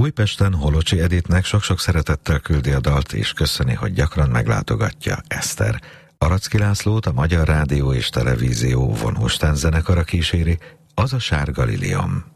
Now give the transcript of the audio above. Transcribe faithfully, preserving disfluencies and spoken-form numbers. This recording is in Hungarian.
Újpesten Holocsi Editnek sok-sok szeretettel küldi a dalt, és köszöni, hogy gyakran meglátogatja Eszter. Aracki Lászlót a Magyar Rádió és Televízió Von Hostán zenekara kíséri, az a Sárga Liliom.